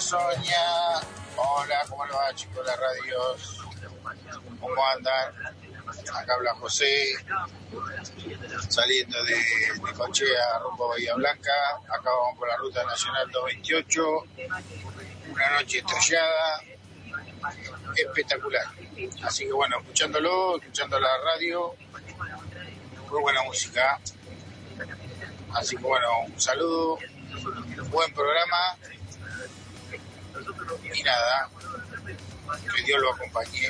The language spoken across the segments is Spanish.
Sonia. Hola, ¿cómo le va, chicos de la radio? ¿Cómo andan? Acá habla José, saliendo de Cochea rumbo a Bahía Blanca. Acá vamos por la ruta nacional 228. Una noche estrellada, espectacular. Así que bueno, escuchando la radio, muy buena música. Así que bueno, un saludo, buen programa y nada, que Dios lo acompañe.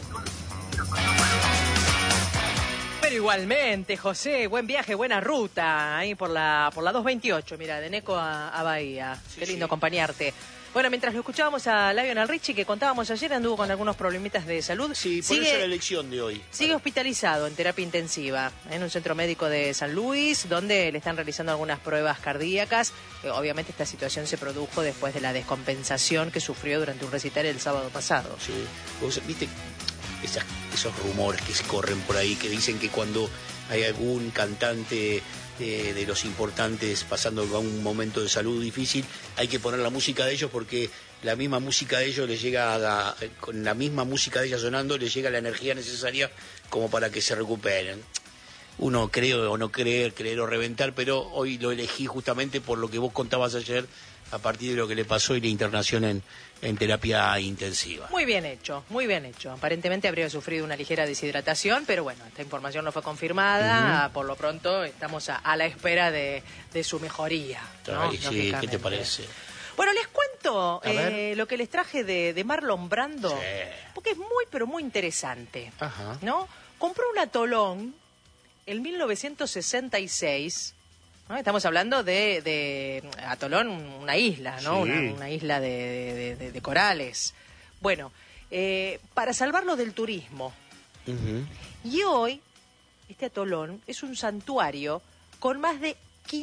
Pero igualmente, José, buen viaje, buena ruta ahí por la 228, mira, de Neco a Bahía. Sí, qué lindo acompañarte. Bueno, mientras lo escuchábamos a Lionel Richie, que contábamos ayer, anduvo con algunos problemitas de salud. Sí, por eso la elección de hoy. Sigue hospitalizado en terapia intensiva en un centro médico de San Luis, donde le están realizando algunas pruebas cardíacas. Obviamente esta situación se produjo después de la descompensación que sufrió durante un recital el sábado pasado. Sí, vos viste esos rumores que se corren por ahí, que dicen que cuando hay algún cantante de los importantes pasando a un momento de salud difícil, hay que poner la música de ellos porque la misma música de ellos les llega con la misma música de ellos sonando, les llega la energía necesaria como para que se recuperen. Uno cree o no creer o reventar, pero hoy lo elegí justamente por lo que vos contabas ayer, a partir de lo que le pasó y la internación en terapia intensiva. Muy bien hecho, muy bien hecho. Aparentemente habría sufrido una ligera deshidratación, pero bueno, esta información no fue confirmada. Por lo pronto estamos a la espera de su mejoría, ¿no? Sí, ¿qué te parece? Bueno, les cuento lo que les traje de Marlon Brando, sí, porque es muy, pero muy interesante. Ajá. ¿No? Compró un atolón en 1966... ¿no? Estamos hablando de Atolón, una isla, ¿no? Sí. Una isla de corales. Bueno, para salvarlo del turismo. Uh-huh. Y hoy, este atolón es un santuario con más de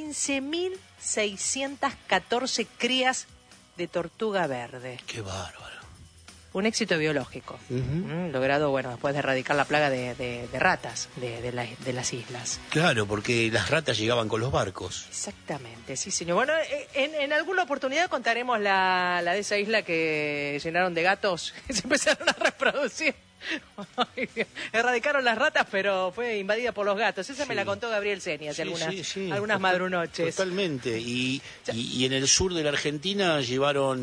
15.614 crías de tortuga verde. ¡Qué bárbaro! Un éxito biológico, logrado, bueno, después de erradicar la plaga de ratas de las islas. Claro, porque las ratas llegaban con los barcos. Exactamente, sí, señor. Bueno, en alguna oportunidad contaremos la de esa isla que llenaron de gatos que se empezaron a reproducir. Erradicaron las ratas, pero fue invadida por los gatos. Esa me la contó Gabriel Seni hace algunas madrunoches. Totalmente. Y en el sur de la Argentina llevaron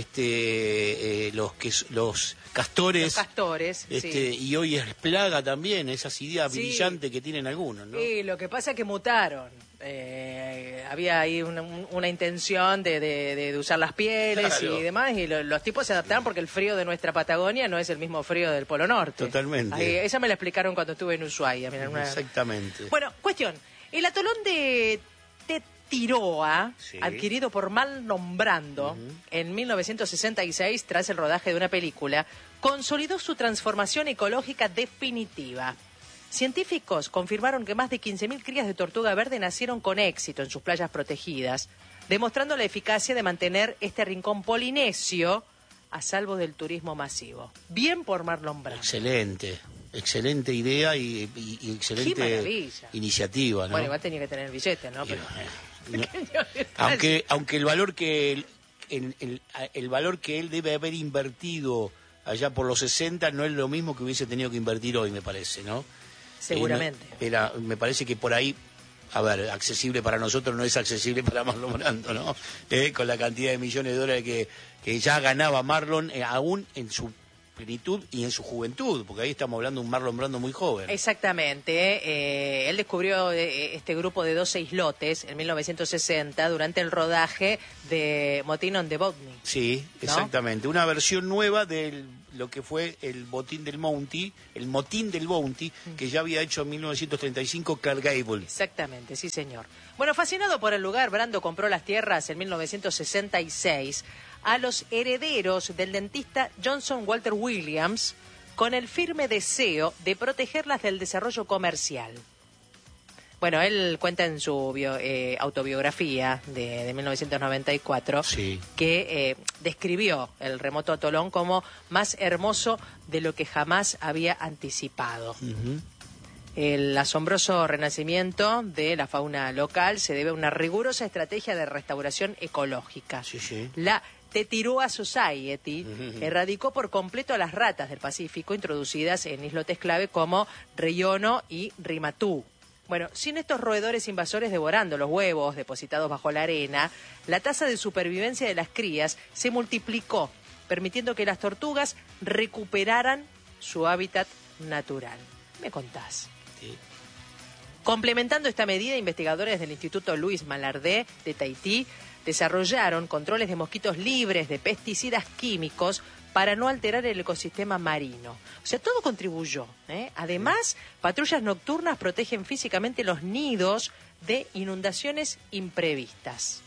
los castores. Los castores, sí. Y hoy es plaga también, esas ideas brillantes que tienen algunos, ¿no? Sí, lo que pasa es que mutaron. Había ahí una intención de usar las pieles, claro, y demás, y los tipos se adaptaron porque el frío de nuestra Patagonia no es el mismo frío del Polo Norte. Totalmente. Ahí, esa me la explicaron cuando estuve en Ushuaia. Exactamente. Bueno, cuestión. El atolón de Tiroa, sí, adquirido por Marlon Brando en 1966 tras el rodaje de una película, consolidó su transformación ecológica definitiva. Científicos confirmaron que más de 15.000 crías de tortuga verde nacieron con éxito en sus playas protegidas, demostrando la eficacia de mantener este rincón polinesio a salvo del turismo masivo. Bien por Marlon Brando. Excelente idea y excelente iniciativa, ¿no? Bueno, igual tenía que tener billete, ¿no? Pero... aunque el valor que el valor que él debe haber invertido allá por los 60 no es lo mismo que hubiese tenido que invertir hoy, me parece, ¿no? Seguramente. Me parece que por ahí, a ver, accesible para nosotros no es accesible para Marlon Brando, ¿no? Con la cantidad de millones de dólares que ya ganaba Marlon, aún en su plenitud y en su juventud, porque ahí estamos hablando de un Marlon Brando muy joven. Exactamente. Él descubrió este grupo de 12 islotes en 1960 durante el rodaje de Motín on the Botany. Sí, exactamente. ¿No? Una versión nueva de lo que fue el Motín del Bounty, que ya había hecho en 1935 Clark Gable. Exactamente, sí, señor. Bueno, fascinado por el lugar, Brando compró las tierras en 1966 a los herederos del dentista Johnson Walter Williams con el firme deseo de protegerlas del desarrollo comercial. Bueno, él cuenta en su autobiografía de 1994 sí, que describió el remoto atolón como más hermoso de lo que jamás había anticipado. Uh-huh. El asombroso renacimiento de la fauna local se debe a una rigurosa estrategia de restauración ecológica. Sí, sí. La Tetirua Society erradicó por completo a las ratas del Pacífico introducidas en islotes clave como Reyono y Rimatú. Bueno, sin estos roedores invasores devorando los huevos depositados bajo la arena, la tasa de supervivencia de las crías se multiplicó, permitiendo que las tortugas recuperaran su hábitat natural. ¿Me contás? Sí. Complementando esta medida, investigadores del Instituto Luis Malardé de Tahití desarrollaron controles de mosquitos libres de pesticidas químicos para no alterar el ecosistema marino. O sea, todo contribuyó, ¿eh? Además, patrullas nocturnas protegen físicamente los nidos de inundaciones imprevistas.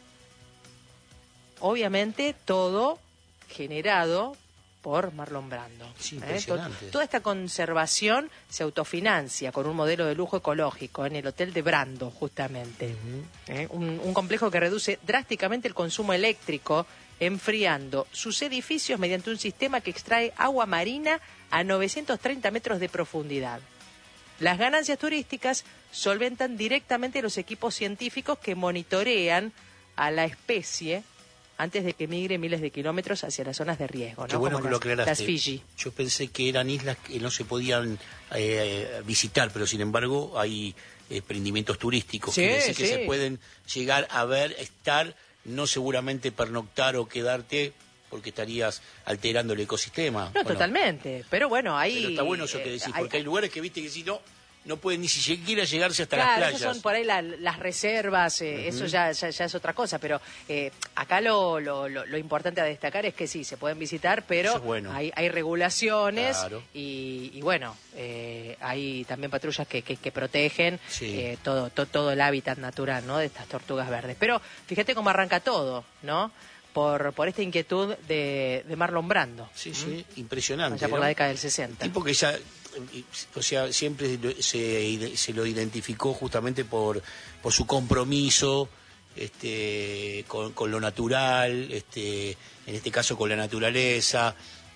Obviamente, todo generado por Marlon Brando. Sí, impresionante. Toda esta conservación se autofinancia con un modelo de lujo ecológico en el Hotel de Brando, justamente. Un complejo que reduce drásticamente el consumo eléctrico, enfriando sus edificios mediante un sistema que extrae agua marina a 930 metros de profundidad. Las ganancias turísticas solventan directamente los equipos científicos que monitorean a la especie antes de que migre miles de kilómetros hacia las zonas de riesgo, ¿no? Qué bueno como que lo aclaraste. las Fiji. Yo pensé que eran islas que no se podían visitar, pero sin embargo hay emprendimientos turísticos. Quiere decir que se pueden llegar a ver, estar, no seguramente pernoctar o quedarte, porque estarías alterando el ecosistema. No, bueno, totalmente. Pero bueno, ahí... Pero está bueno eso que decís, porque hay lugares que viste que si no pueden ni siquiera llegarse hasta las playas. Esas son por ahí las reservas, eso ya es otra cosa, pero acá lo importante a destacar es que sí, se pueden visitar, pero bueno, hay regulaciones, claro. y bueno, hay también patrullas que protegen todo el hábitat natural, ¿no?, de estas tortugas verdes. Pero fíjate cómo arranca todo, ¿no?, por esta inquietud de Marlon Brando. Sí, impresionante. Allá por la década del 60. Tipo que ya... O sea, siempre se lo identificó justamente por su compromiso con lo natural, en este caso con la naturaleza.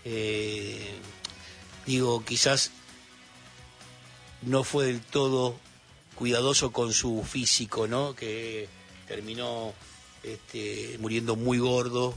Quizás no fue del todo cuidadoso con su físico, ¿no?, que terminó muriendo muy gordo,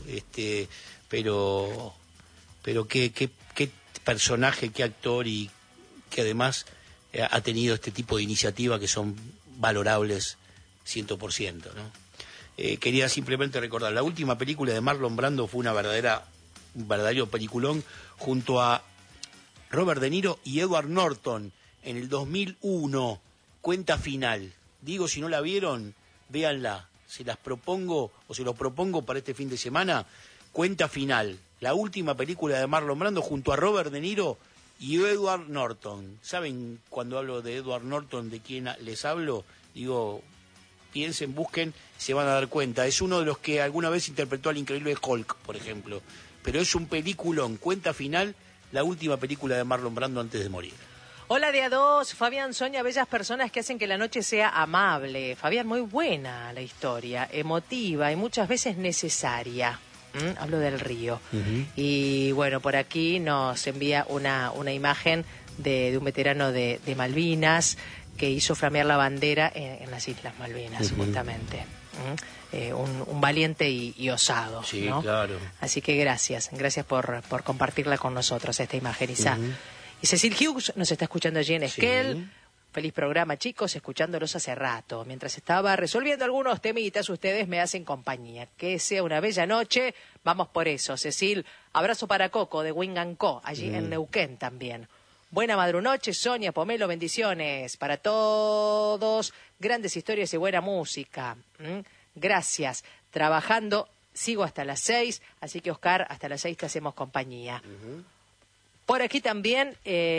pero qué personaje, qué actor, y que además ha tenido este tipo de iniciativas que son valorables 100%, ¿no? Quería simplemente recordar, la última película de Marlon Brando fue un verdadero peliculón junto a Robert De Niro y Edward Norton en el 2001, Cuenta Final. Digo, si no la vieron, véanla. Se los propongo para este fin de semana. Cuenta Final, la última película de Marlon Brando junto a Robert De Niro y Edward Norton. ¿Saben cuando hablo de Edward Norton de quién les hablo? Piensen, busquen, se van a dar cuenta. Es uno de los que alguna vez interpretó al increíble Hulk, por ejemplo. Pero es un peliculón. Cuenta Final, la última película de Marlon Brando antes de morir. Hola de A2, Fabián Soña, bellas personas que hacen que la noche sea amable. Fabián, muy buena la historia, emotiva y muchas veces necesaria. Hablo del río. Y bueno, por aquí nos envía una imagen de un veterano de Malvinas que hizo flamear la bandera en las Islas Malvinas, justamente. Un valiente y osado. Sí, ¿no? Claro. Así que gracias por compartirla con nosotros, esta imagen. Y Cecil Hughes nos está escuchando allí en Esquel. Sí. Feliz programa, chicos, escuchándolos hace rato. Mientras estaba resolviendo algunos temitas, ustedes me hacen compañía. Que sea una bella noche, vamos por eso. Cecil, abrazo para Coco de Wing & Co, allí en Neuquén también. Buena madrunoche, Sonia, Pomelo, bendiciones para todos. Grandes historias y buena música. Gracias. Trabajando, sigo hasta las 6, así que Oscar, hasta las 6 te hacemos compañía. Por aquí también,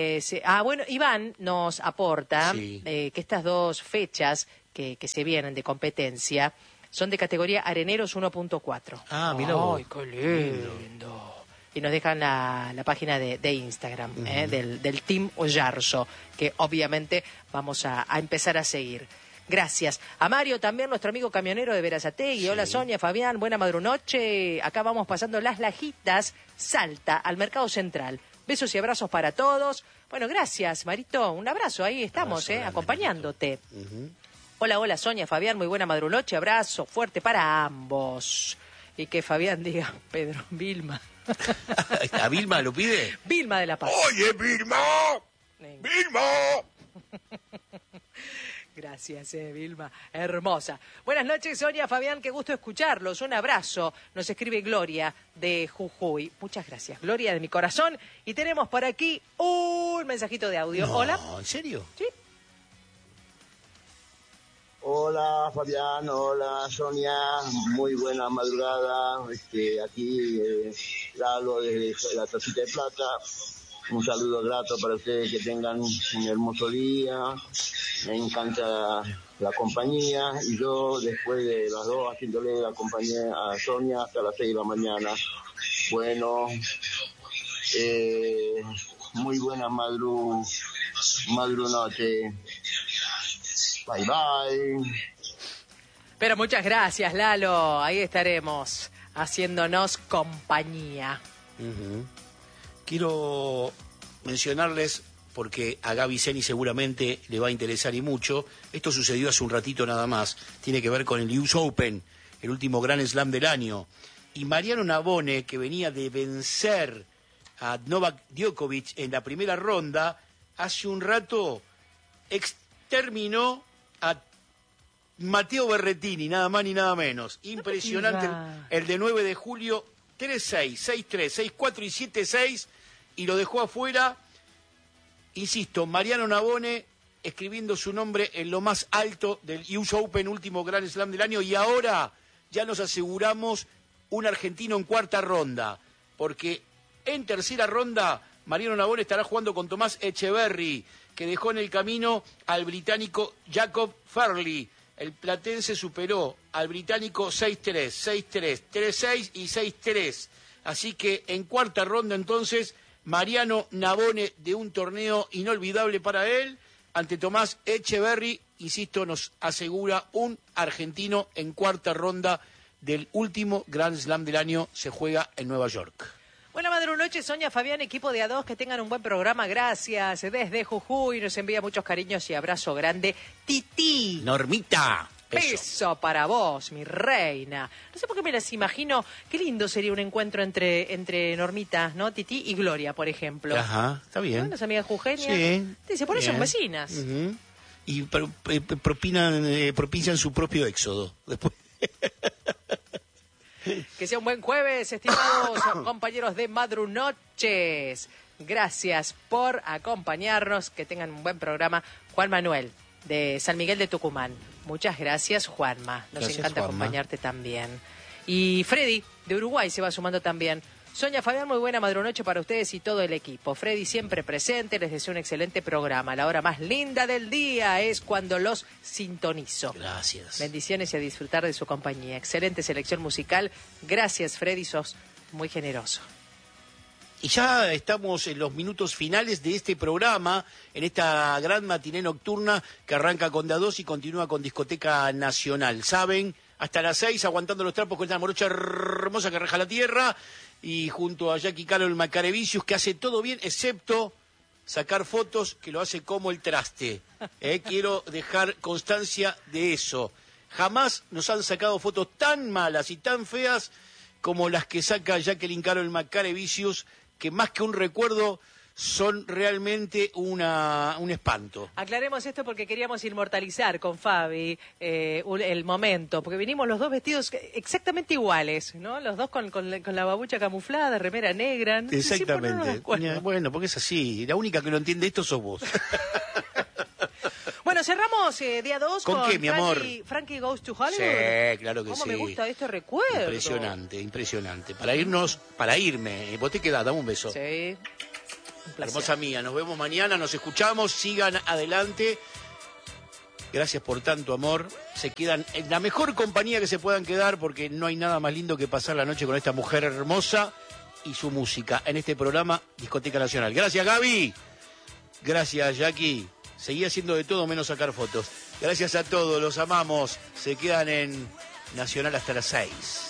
Iván nos aporta que estas dos fechas que se vienen de competencia son de categoría Areneros 1.4. Ah, mira. ¡Ay, qué lindo! Y nos dejan la página de Instagram del Team Ollarzo, que obviamente vamos a empezar a seguir. Gracias. A Mario también, nuestro amigo camionero de Berazategui. Hola Sonia, Fabián, buena madrunoche. Acá vamos pasando Las Lajitas, Salta, al Mercado Central. Besos y abrazos para todos. Bueno, gracias, Marito. Un abrazo, ahí estamos, acompañándote. Hola, Sonia, Fabián, muy buena madrunoche. Abrazo fuerte para ambos. Y que Fabián diga, Pedro, Vilma. ¿A Vilma lo pide? Vilma de La Paz. ¡Oye, Vilma! ¡Vilma! Gracias, Vilma. Hermosa. Buenas noches, Sonia, Fabián, qué gusto escucharlos. Un abrazo. Nos escribe Gloria de Jujuy. Muchas gracias, Gloria, de mi corazón. Y tenemos por aquí un mensajito de audio. No, Hola. ¿En serio? Sí. Hola Fabián, hola Sonia, muy buena madrugada, aquí Lalo desde la Tacita de Plata, un saludo grato para ustedes, que tengan un hermoso día, me encanta la compañía y yo después de las 2 haciéndole la compañía a Sonia hasta las 6 de la mañana. Bueno, muy buena madrunoche. Bye, bye. Pero muchas gracias, Lalo. Ahí estaremos haciéndonos compañía. Quiero mencionarles, porque a Gaby Zeni seguramente le va a interesar y mucho, esto sucedió hace un ratito nada más, tiene que ver con el US Open, el último Grand Slam del año. Y Mariano Navone, que venía de vencer a Novak Djokovic en la primera ronda, hace un rato exterminó a Matteo Berrettini, nada más ni nada menos. Impresionante el de 9 de julio, 3-6, 6-3, 6-4 y 7-6, y lo dejó afuera. Insisto, Mariano Navone escribiendo su nombre en lo más alto del US Open, último Grand Slam del año, y ahora ya nos aseguramos un argentino en cuarta ronda, porque en tercera ronda Mariano Navone estará jugando con Tomás Echeverry, que dejó en el camino al británico Jacob Farley. El platense superó al británico 6-3, 6-3, 3-6 y 6-3. Así que en cuarta ronda entonces, Mariano Navone, de un torneo inolvidable para él, ante Tomás Echeverry, insisto, nos asegura un argentino en cuarta ronda del último Grand Slam del año, se juega en Nueva York. Buena madrunoche, Sonia, Fabián, equipo de A2, que tengan un buen programa, gracias. Desde Jujuy nos envía muchos cariños y abrazo grande. Titi. Normita. Beso para vos, mi reina. No sé por qué me las imagino. Qué lindo sería un encuentro entre Normita, ¿no? Titi y Gloria, por ejemplo. Ajá, está bien. ¿No? Las amigas jujeñas. Sí. Dice, por eso son vecinas. Y propician su propio éxodo. Después. Que sea un buen jueves, estimados compañeros de Madrunoches. Gracias por acompañarnos. Que tengan un buen programa. Juan Manuel, de San Miguel de Tucumán. Muchas gracias, Juanma. Nos encanta acompañarte también. Y Freddy, de Uruguay, se va sumando también. Sonia, Fabián, muy buena madrunoche para ustedes y todo el equipo. Freddy siempre presente, les deseo un excelente programa. La hora más linda del día es cuando los sintonizo. Gracias. Bendiciones y a disfrutar de su compañía. Excelente selección musical. Gracias, Freddy, sos muy generoso. Y ya estamos en los minutos finales de este programa, en esta gran matiné nocturna que arranca con DA2 y continúa con Discoteca Nacional. Saben, hasta las 6, aguantando los trapos con esta morocha hermosa que reja la tierra, y junto a Jackie Carol Macarevicius, que hace todo bien, excepto sacar fotos, que lo hace como el traste. Quiero dejar constancia de eso. Jamás nos han sacado fotos tan malas y tan feas como las que saca Jacqueline Carol Macarevicius, que más que un recuerdo son realmente un espanto. Aclaremos esto porque queríamos inmortalizar con Fabi el momento, porque vinimos los dos vestidos exactamente iguales, ¿no? Los dos con la babucha camuflada, remera negra. No exactamente. Bueno, porque es así. La única que lo entiende esto sos vos. Bueno, cerramos día 2 con qué, mi amor? Frankie Goes to Hollywood. Sí, claro que sí. ¿Cómo me gusta este recuerdo? Impresionante. Para irme. Vos te quedás, dame un beso. Sí. Hermosa mía, nos vemos mañana, nos escuchamos, sigan adelante. Gracias por tanto amor. Se quedan en la mejor compañía que se puedan quedar, porque no hay nada más lindo que pasar la noche con esta mujer hermosa y su música en este programa Discoteca Nacional. Gracias, Gaby. Gracias, Jackie. Seguí haciendo de todo menos sacar fotos. Gracias a todos, los amamos. Se quedan en Nacional hasta las 6.